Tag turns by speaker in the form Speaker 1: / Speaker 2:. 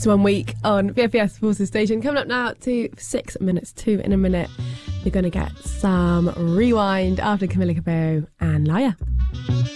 Speaker 1: It's 1 week on VFBS Forces Station. Coming up now to 6 minutes to in a minute. You're going to get some Rewind after Camila Cabello and Liar.